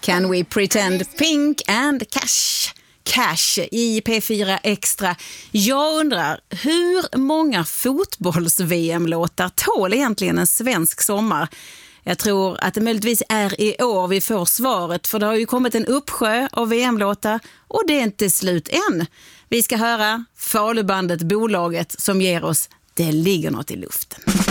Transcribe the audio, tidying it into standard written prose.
Can we pretend Pink and Cash i P4 Extra. Jag undrar, hur många fotbolls-VM-låtar tål egentligen en svensk sommar? Jag tror att det möjligtvis är i år vi får svaret, för det har ju kommit en uppsjö av VM-låtar och det är inte slut än. Vi ska höra Falubandet Bolaget som ger oss Det ligger något i luften.